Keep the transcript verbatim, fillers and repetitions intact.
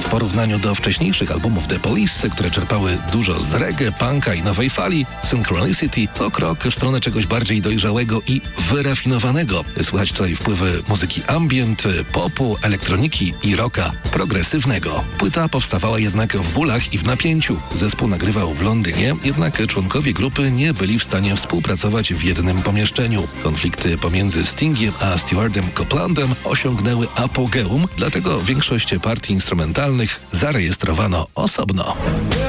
W porównaniu do wcześniejszych albumów The Police, które czerpały dużo z reggae, punka i nowej fali, Synchronicity to krok w stronę czegoś bardziej dojrzałego i wyrafinowanego. Słychać tutaj wpływy muzyki ambient, popu, elektroniki i rocka progresywnego. Płyta powstawała jednak w bólach i w napięciu. Zespół nagrywał w Londynie, jednak członkowie grupy nie byli w stanie współpracować w jednym pomieszczeniu. Konflikty pomiędzy Stingiem a Stewardem Copelandem osiągnęły apogeum, dlatego większość partii instrumentalnych zarejestrowano osobno.